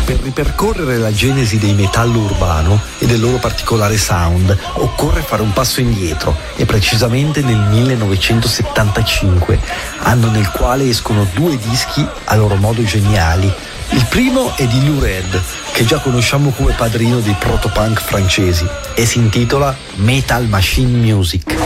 Per ripercorrere la genesi dei metallo urbano e del loro particolare sound, occorre fare un passo indietro, e precisamente nel 1975, anno nel quale escono due dischi a loro modo geniali. Il primo è di Lou Reed, che già conosciamo come padrino dei proto-punk francesi, e si intitola Metal Machine Music.